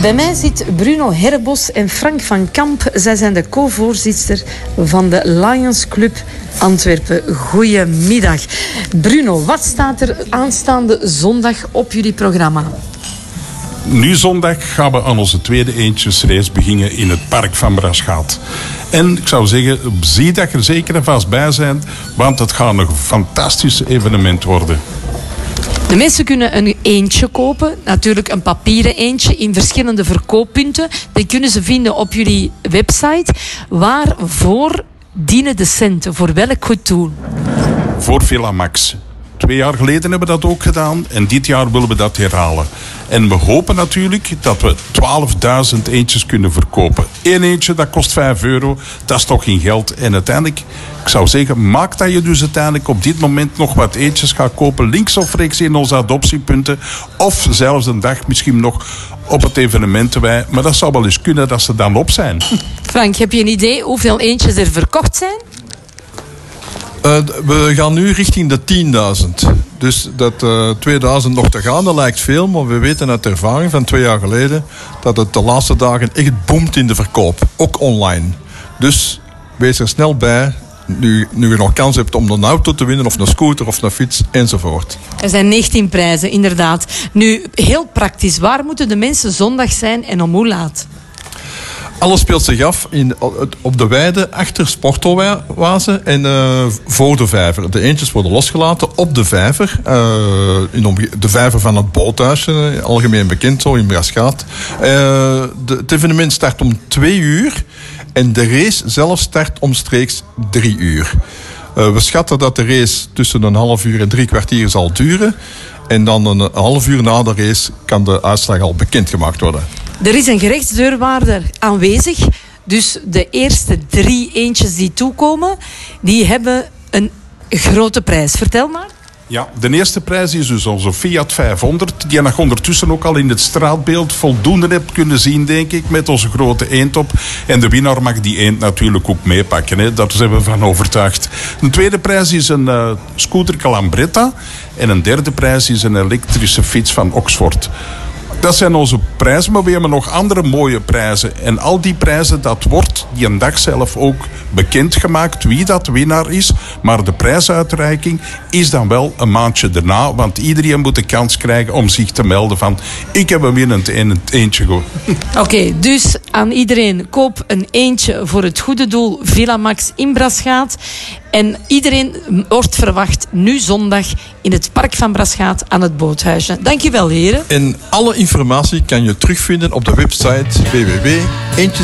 Bij mij zit Bruno Herrebos en Frank van Kamp. Zij zijn de co-voorzitter van de Lions Club Antwerpen. Goedemiddag. Bruno, wat staat er aanstaande zondag op jullie programma? Nu zondag gaan we aan onze tweede eendjesrace beginnen in het park van Braschaat. En ik zou zeggen, zie dat je er zeker en vast bij bent, want het gaat een fantastisch evenement worden. De mensen kunnen een eendje kopen. Natuurlijk een papieren eendje in verschillende verkooppunten. Die kunnen ze vinden op jullie website. Waarvoor dienen de centen? Voor welk goed doel? Voor Villa Max. 2 jaar geleden hebben we dat ook gedaan en dit jaar willen we dat herhalen. En we hopen natuurlijk dat we 12.000 eendjes kunnen verkopen. 1 eendje, dat kost €5. Dat is toch geen geld. En uiteindelijk, ik zou zeggen, maak dat je dus uiteindelijk op dit moment nog wat eendjes gaat kopen. Links of rechts in onze adoptiepunten. Of zelfs een dag misschien nog op het evenement erbij. Maar dat zou wel eens kunnen dat ze dan op zijn. Frank, heb je een idee hoeveel eendjes er verkocht zijn? We gaan nu richting de 10.000. Dus dat 2000 nog te gaan, dat lijkt veel. Maar we weten uit ervaring van 2 jaar geleden dat het de laatste dagen echt boomt in de verkoop. Ook online. Dus wees er snel bij. Nu je nog kans hebt om een auto te winnen, of een scooter, of een fiets, enzovoort. Er zijn 19 prijzen, inderdaad. Nu, heel praktisch. Waar moeten de mensen zondag zijn en om hoe laat? Alles speelt zich af op de weide achter Sportoase en voor de vijver. De eendjes worden losgelaten op de vijver. De vijver van het boothuisje, algemeen bekend zo in Braschaat. Het evenement start om 2 uur en de race zelf start omstreeks 3 uur. We schatten dat de race tussen een half uur en 3 kwartier zal duren. En dan een half uur na de race kan de uitslag al bekendgemaakt worden. Er is een gerechtsdeurwaarder aanwezig. Dus de eerste 3 eendjes die toekomen, die hebben een grote prijs. Vertel maar. Ja, de eerste prijs is dus onze Fiat 500. Die je ondertussen ook al in het straatbeeld voldoende hebt kunnen zien, denk ik, met onze grote eend op. En de winnaar mag die eend natuurlijk ook meepakken. Hè. Daar zijn we van overtuigd. Een tweede prijs is een scooter Calambretta. En een derde prijs is een elektrische fiets van Oxford. Dat zijn onze prijzen, maar we hebben nog andere mooie prijzen. En al die prijzen, dat wordt die een dag zelf ook bekendgemaakt wie dat winnaar is. Maar de prijsuitreiking is dan wel een maandje daarna. Want iedereen moet de kans krijgen om zich te melden van ik heb een winnend eendje gehoord. Oké, dus aan iedereen, koop een eendje voor het goede doel Villa Max in Braschaat. En iedereen wordt verwacht nu zondag in het park van Braschaat aan het boothuisje. Dankjewel, heren. En alle informatie kan je terugvinden op de website www.eendjesrace.be.